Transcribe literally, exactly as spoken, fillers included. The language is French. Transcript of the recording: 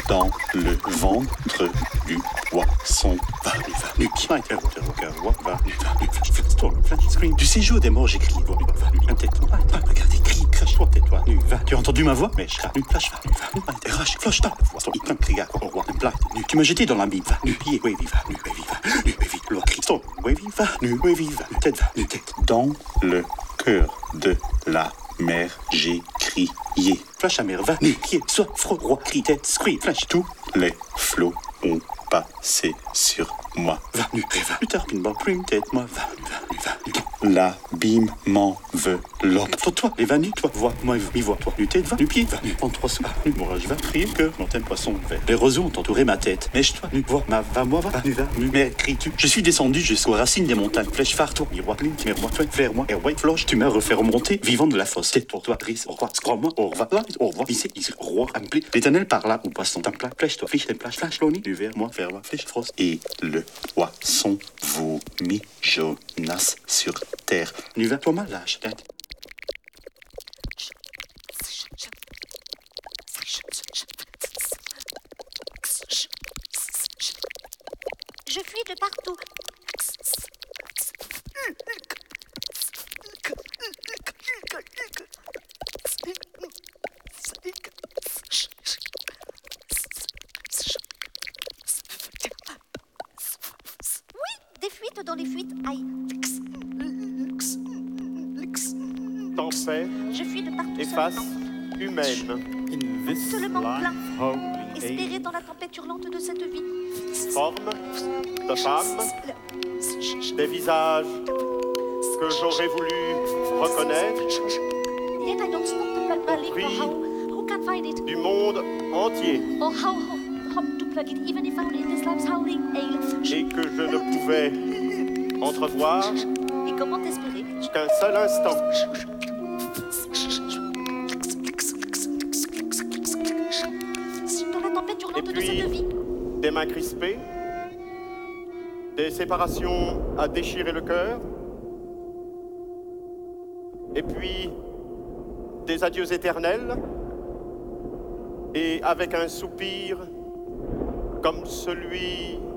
dans le ventre du poisson. Va, nu, va, nu, qui m'a interrogé, va, nu, va, nu, flash, flash, scream. Du séjour des morts, j'écris, va, nu, va, nu, tais-toi, regarde, crie, crache-toi, tais-toi, nu, va. Tu as entendu ma voix? Mais je crache, nu, flash, va, nu, va, nu, interroge, flash, ta voix, son itin, cria, au roi, de blague, nu. Tu m'as jeté dans la mine, va, nu, pied, wavy, va, nu, wavy, va, nu, wavy, loi, crie, stone, wavy, va, nu, wavy, va, nu, tête, va, nu, tête. Dans le cœur de la mer, j'ai crié. Flash à mer, va, nu, pied, soit, froid, roi, crie, tête, scream, flash, tous les flots ont passé sur moi. Va, nu, va, nu, tarpine, bas, prime, tête, moi, va, nu, va, nu, va, nu. L'abîme m'enveloppe. Faut toi, les vanus, toi, vois, moi, m'y vois, toi, nu, tête, va, nu, pied, va, nu, en trois soirs, nu, moi, je vais crier que l'antenne poisson vert. Les roseaux ont entouré ma tête. Mais je, toi, nu, vois, ma, va, moi, va, va, nu, va, nu, mais, crie-tu. Je suis descendu jusqu'aux racines des montagnes. Flèche, phare, toi, miroir, ligne, miroir, toi, flaire, moi, air, white, floche, tu m'as refait remonter, vivant de la fosse. Tête pour toi, triste, au revoir, scroll-moi, au revoir, là, au revoir, ici, ici, au roi, rempli. L'éternel par là, où poisson, t'en plat, flèche, toi, fiche, t'es plage, flash, loni, du verre, moi, faire, moi, flèche, frost. Et le poisson vomit Jonas sur terre. Nu va, toi, ma lâche, tête. Je fuis de partout. Oui, des fuites dans les fuites. Aïe. Tempête, Je fuis de partout efface, seulement. humaine, Seulement plein. holy, Espérer dans la tempête hurlante de cette vie. forme de femme, des visages que j'aurais voulu reconnaître, Yet I don't stop to plug my link for Prix how, who can find it? du monde entier, Or how, how, how to plug it even if only in this life's howling ale. et que je ne pouvais entrevoir Et comment espérer? qu'un seul instant. Dans la tempête Et hurlante de puis, cette vie. des mains crispées, des séparations à déchirer le cœur, et puis des adieux éternels, et avec un soupir comme celui